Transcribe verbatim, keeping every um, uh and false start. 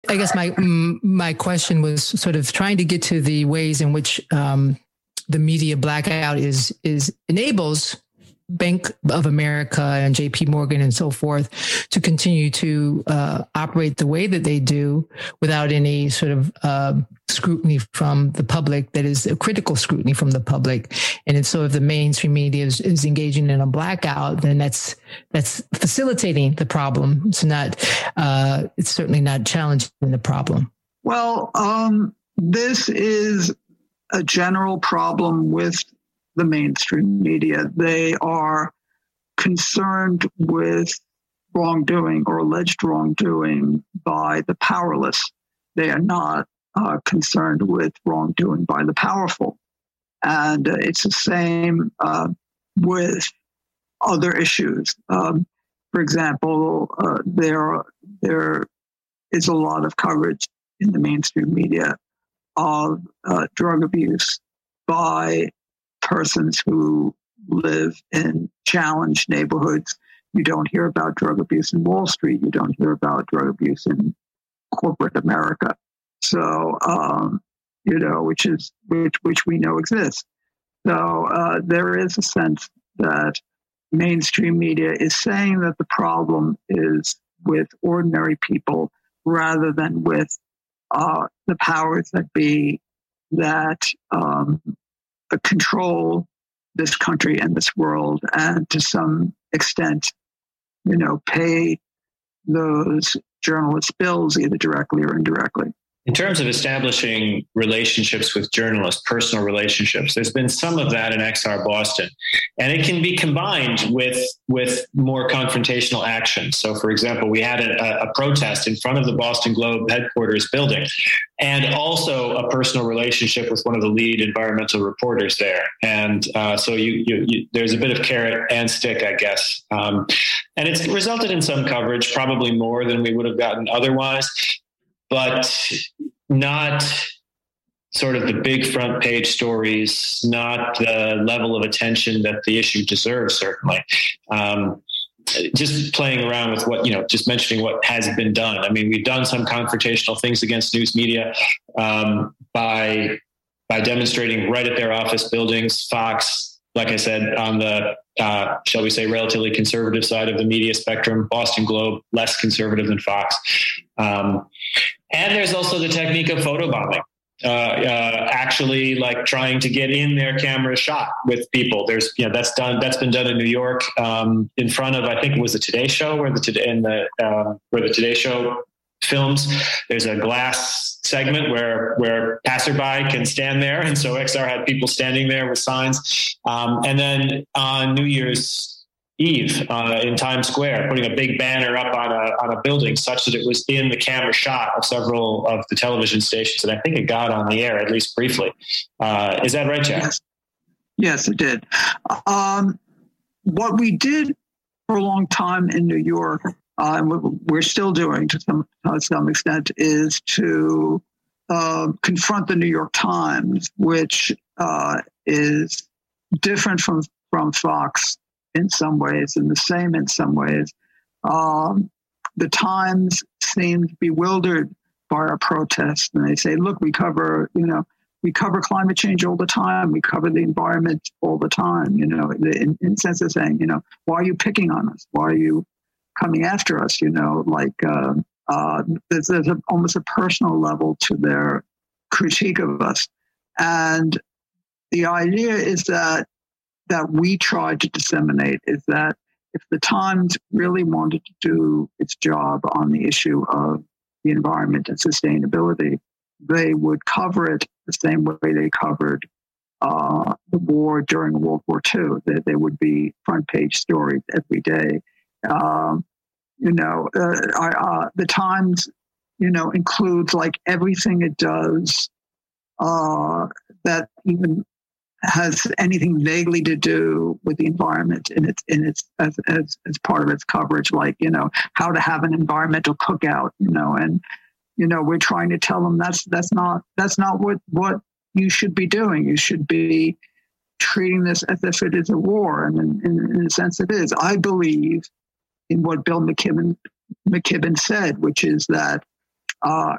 I guess my my question was sort of trying to get to the ways in which um, the media blackout is is enables Bank of America and J P Morgan and so forth to continue to uh, operate the way that they do without any sort of uh, scrutiny from the public, that is a critical scrutiny from the public. And so if the mainstream media is, is engaging in a blackout, then that's that's facilitating the problem. It's not, uh, it's certainly not challenging the problem. Well, um, this is a general problem with the mainstream media. They are concerned with wrongdoing or alleged wrongdoing by the powerless. They are not uh, concerned with wrongdoing by the powerful. And uh, it's the same uh, with other issues. Um, for example, uh, there, there is a lot of coverage in the mainstream media of uh, drug abuse by persons who live in challenged neighborhoods. You don't hear about drug abuse in Wall Street. You don't hear about drug abuse in corporate America. So, um, you know, which is which which we know exists. So uh, there is a sense that mainstream media is saying that the problem is with ordinary people rather than with uh, the powers that be that um, control this country and this world, and to some extent, you know, pay those journalists' bills either directly or indirectly. In terms of establishing relationships with journalists, personal relationships, there's been some of that in X R Boston, and it can be combined with with more confrontational action. So, for example, we had a, a protest in front of the Boston Globe headquarters building, and also a personal relationship with one of the lead environmental reporters there. And uh, so you, you, you, there's a bit of carrot and stick, I guess. Um, and it's resulted in some coverage, probably more than we would have gotten otherwise, but not sort of the big front page stories, not the level of attention that the issue deserves, certainly. Um, just playing around with what, you know, just mentioning what has been done. I mean, we've done some confrontational things against news media um, by by demonstrating right at their office buildings. Fox, like I said, on the, uh, shall we say, relatively conservative side of the media spectrum. Boston Globe, less conservative than Fox. Um, and there's also the technique of photobombing. Uh, uh, actually like trying to get in their camera shot with people. There's, you know, that's done, that's been done in New York, um, in front of, I think it was the Today Show where the Today, in the, uh, where the Today Show films, there's a glass segment where, where passerby can stand there. And so X R had people standing there with signs. Um, and then on New Year's Eve uh, in Times Square, putting a big banner up on a on a building such that it was in the camera shot of several of the television stations. And I think it got on the air, at least briefly. Uh, is that right, Jack? Yes, yes it did. Um, what we did for a long time in New York, uh, and we're still doing to some, to some extent, is to uh, confront the New York Times, which uh, is different from, from Fox in some ways, and the same in some ways. Um, the Times seemed bewildered by our protests, and they say, look, we cover, you know, we cover climate change all the time. We cover the environment all the time. You know, in, in sense of saying, you know, why are you picking on us? Why are you coming after us? You know, like uh, uh, there's, there's a, almost a personal level to their critique of us. And the idea is that that we tried to disseminate is that if the Times really wanted to do its job on the issue of the environment and sustainability, they would cover it the same way they covered uh, the war during World War Two. That they would be front page stories every day. Um, you know, uh, uh, the Times, you know, includes like everything it does uh, that even has anything vaguely to do with the environment in its in its as, as as part of its coverage, like, you know, how to have an environmental cookout, you know, and you know, we're trying to tell them that's that's not that's not what what you should be doing. You should be treating this as if it is a war, and in, in, in a sense it is. I believe in what Bill McKibben McKibben said, which is that uh,